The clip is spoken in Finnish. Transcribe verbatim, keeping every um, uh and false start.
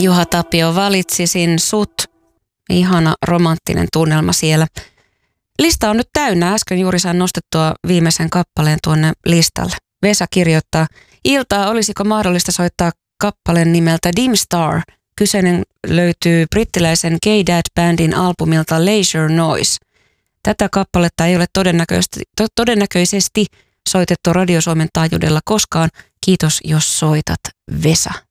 Juha Tapio, valitsisin sut. Ihana romanttinen tunnelma siellä. Lista on nyt täynnä. Äsken juuri sain nostettua viimeisen kappaleen tuonne listalle. Vesa kirjoittaa, iltaa olisiko mahdollista soittaa kappaleen nimeltä Dim Star. Kyseinen löytyy brittiläisen K-Dad-bändin albumilta Leisure Noise. Tätä kappaletta ei ole todennäköisesti, to, todennäköisesti soitettu Radio Suomen taajuudella koskaan. Kiitos, jos soitat, Vesa.